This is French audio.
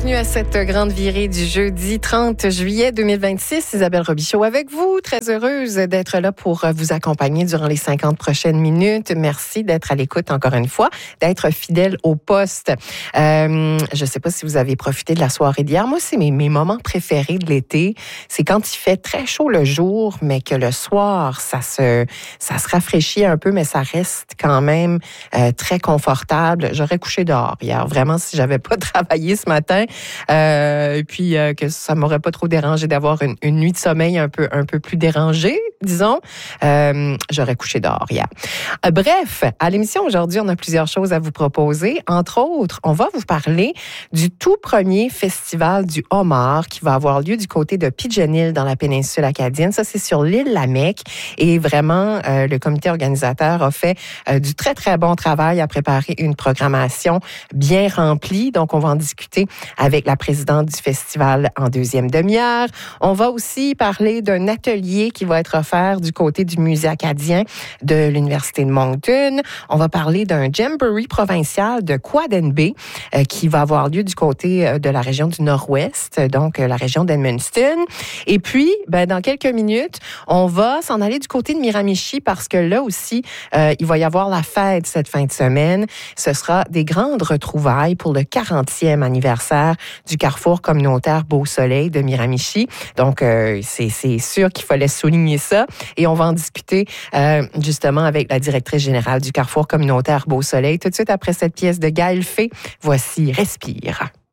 Bienvenue à cette grande virée du jeudi 30 juillet 2026. Isabelle Robichaud avec vous. Très heureuse d'être là pour vous accompagner durant les 50 prochaines minutes. Merci d'être à l'écoute encore une fois, d'être fidèle au poste. Je ne sais pas si vous avez profité de la soirée d'hier. Moi, c'est mes moments préférés de l'été. C'est quand il fait très chaud le jour, mais que le soir, ça se rafraîchit un peu, mais ça reste quand même très confortable. J'aurais couché dehors hier. Vraiment, si j'avais pas travaillé ce matin, et puis que ça m'aurait pas trop dérangé d'avoir une nuit de sommeil un peu plus dérangée, disons, j'aurais couché dehors hier. Bref, à l'émission aujourd'hui, on a plusieurs choses à vous proposer. Entre autres, on va vous parler du tout premier festival du homard qui va avoir lieu du côté de Pigeon Hill dans la péninsule acadienne. Ça, c'est sur l'île Lamec. Et vraiment, le comité organisateur a fait du très, très bon travail à préparer une programmation bien remplie. Donc, on va en discuter avec la présidente du festival en deuxième demi-heure. On va aussi parler d'un atelier qui va être offert du côté du musée acadien de l'Université de Moncton. On va parler d'un jamboree provincial de Quad-N-B qui va avoir lieu du côté de la région du Nord-Ouest, donc la région d'Edmundston. Et puis, dans quelques minutes, on va s'en aller du côté de Miramichi parce que là aussi, il va y avoir la fête cette fin de semaine. Ce sera des grandes retrouvailles pour le 40e anniversaire du carrefour communautaire Beau-Soleil de Miramichi. Donc, c'est sûr qu'il fallait souligner ça. Et on va en discuter justement avec la directrice générale du carrefour communautaire Beau-Soleil tout de suite après cette pièce de Gaël Fay. Voici Respire.